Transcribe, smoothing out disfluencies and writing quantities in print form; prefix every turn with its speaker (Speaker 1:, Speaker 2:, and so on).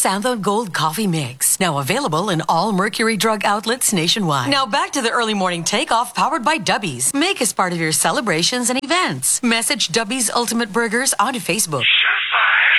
Speaker 1: Xantho Gold Coffee Mix. Now available in all Mercury Drug outlets nationwide. Now back to the early morning takeoff powered by Dubby's. Make us part of your celebrations and events. Message Dubby's Ultimate Burgers onto Facebook.